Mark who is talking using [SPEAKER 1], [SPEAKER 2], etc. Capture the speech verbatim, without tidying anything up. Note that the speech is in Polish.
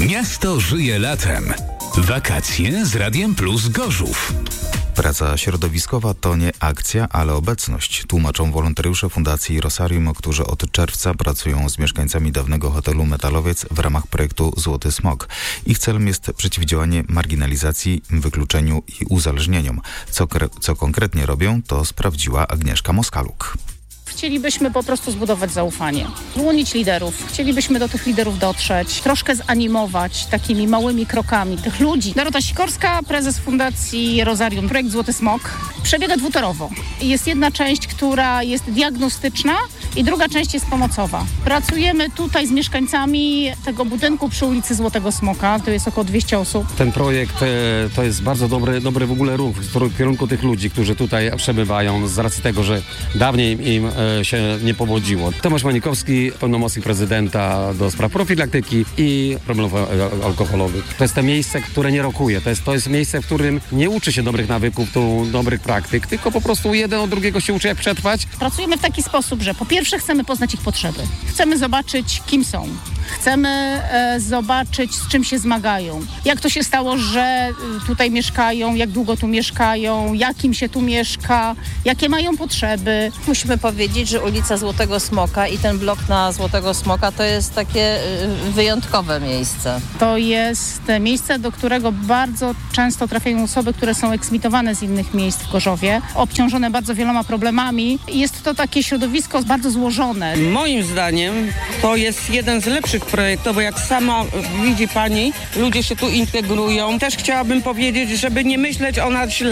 [SPEAKER 1] Miasto żyje latem. Wakacje z Radiem Plus Gorzów.
[SPEAKER 2] Praca środowiskowa to nie akcja, ale obecność, tłumaczą wolontariusze Fundacji Rosarium, którzy od czerwca pracują z mieszkańcami dawnego hotelu Metalowiec w ramach projektu Złoty Smok. Ich celem jest przeciwdziałanie marginalizacji, wykluczeniu i uzależnieniom. Co, co konkretnie robią, to sprawdziła Agnieszka Moskaluk.
[SPEAKER 3] Chcielibyśmy po prostu zbudować zaufanie, wyłonić liderów. Chcielibyśmy do tych liderów dotrzeć, troszkę zanimować takimi małymi krokami tych ludzi. Dorota Sikorska, prezes Fundacji Rosarium, projekt Złoty Smok, przebiega dwutorowo. Jest jedna część, która jest diagnostyczna i druga część jest pomocowa. Pracujemy tutaj z mieszkańcami tego budynku przy ulicy Złotego Smoka, to jest około dwieście osób.
[SPEAKER 4] Ten projekt to jest bardzo dobry, dobry w ogóle ruch w kierunku tych ludzi, którzy tutaj przebywają z racji tego, że dawniej im się nie powodziło. Tomasz Manikowski, pełnomocnik prezydenta do spraw profilaktyki i problemów alkoholowych. To jest to miejsce, które nie rokuje. To jest, to jest miejsce, w którym nie uczy się dobrych nawyków, tu dobrych praktyk, tylko po prostu jeden od drugiego się uczy, jak przetrwać.
[SPEAKER 3] Pracujemy w taki sposób, że po pierwsze chcemy poznać ich potrzeby. Chcemy zobaczyć, kim są. Chcemy e, zobaczyć, z czym się zmagają. Jak to się stało, że tutaj mieszkają, jak długo tu mieszkają, jak im się tu mieszka, jakie mają potrzeby.
[SPEAKER 5] Musimy powiedzieć, że ulica Złotego Smoka i ten blok na Złotego Smoka to jest takie y, wyjątkowe miejsce.
[SPEAKER 3] To jest miejsce, do którego bardzo często trafiają osoby, które są eksmitowane z innych miejsc w Gorzowie, obciążone bardzo wieloma problemami. Jest to takie środowisko bardzo złożone.
[SPEAKER 6] Moim zdaniem to jest jeden z lepszych projektów, bo jak sama widzi pani, ludzie się tu integrują. Też chciałabym powiedzieć, żeby nie myśleć o nas źle.